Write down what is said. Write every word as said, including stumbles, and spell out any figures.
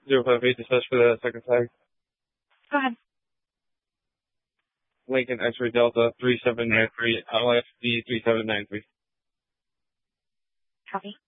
Zero five eight to search for the second flag. Go ahead. Lincoln X-ray Delta three seven nine three, L F D three seven nine three. Copy.